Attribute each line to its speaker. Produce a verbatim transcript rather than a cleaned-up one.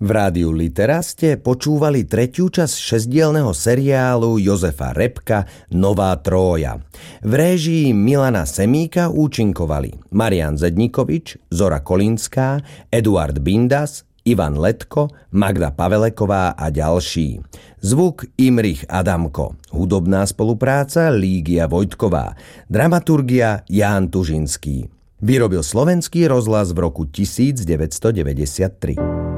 Speaker 1: V rádiu Litera ste počúvali tretiu časť šesťdielneho seriálu Jozefa Repka Nová Trója. V réžii Milana Semíka účinkovali Marián Zedníkovič, Zora Kolínská, Eduard Bindas, Ivan Letko, Magda Paveleková a ďalší. Zvuk Imrich Adamko. Hudobná spolupráca Lígia Vojtková. Dramaturgia Ján Tužinský. Vyrobil Slovenský rozhlas v roku devätnásťstodeväťdesiattri.